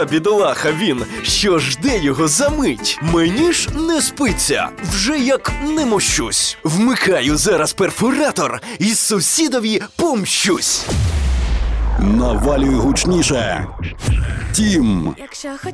Бідолаха він, що жде його за мить. Мені ж не спиться, вже як не мощусь. Вмикаю зараз перфоратор і сусідові помщусь. Навалюй гучніше. Тім. Якщо